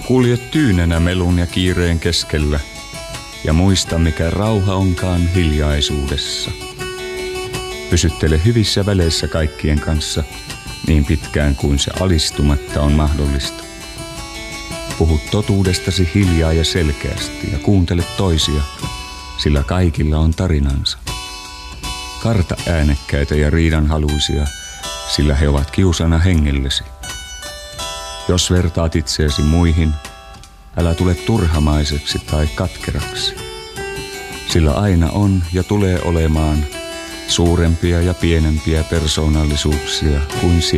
Kulje tyynenä melun ja kiireen keskellä ja muista, mikä rauha onkaan hiljaisuudessa. Pysyttele hyvissä väleissä kaikkien kanssa niin pitkään kuin se alistumatta on mahdollista. Puhu totuudestasi hiljaa ja selkeästi ja kuuntele toisia, sillä kaikilla on tarinansa. Karta äänekkäitä ja riidanhaluisia, sillä he ovat kiusana hengellesi. Jos vertaat itseesi muihin, älä tule turhamaiseksi tai katkeraksi, sillä aina on ja tulee olemaan suurempia ja pienempiä persoonallisuuksia kuin sinä.